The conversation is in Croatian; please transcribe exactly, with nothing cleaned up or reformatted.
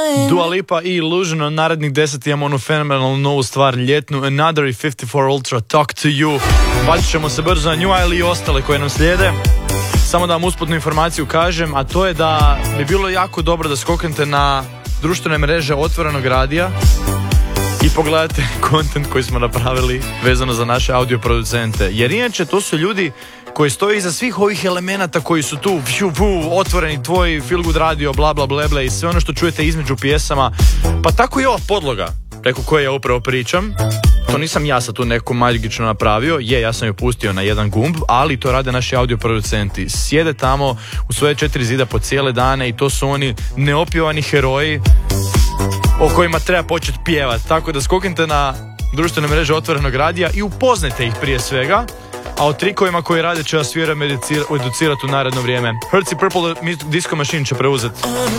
Dua Lipa i Illusion. Od narednih deset imamo onu fenomenalnu novu stvar, ljetnu Another i fifty four Ultra, Talk to You. Bacit ćemo se brzo na New Isle i ostale koje nam slijede. Samo da vam usputnu informaciju kažem, a to je da bi bilo jako dobro da skoknete na društvene mreže Otvorenog radija i pogledajte kontent koji smo napravili vezano za naše audio producente. Jer inače to su ljudi koji stoje iza svih ovih elemenata koji su tu, vju, vju, otvoreni tvoj feel good radio, bla bla bla bla i sve ono što čujete između pjesama. Pa tako i ova podloga preko koje ja upravo pričam. To nisam ja sad tu neko magično napravio, je, ja sam ju pustio na jedan gumb, ali to rade naši audio producenti. Sjede tamo u svoje četiri zida po cijele dane i to su oni neopjevani heroji o kojima treba početi pjevati. Tako da skoknite na društvene mreže Otvorenog radija i upoznajte ih prije svega. A o trikovima koji rade će vas vjerujem educirati u naredno vrijeme. Hertz i Purple Disco Machine će preuzeti.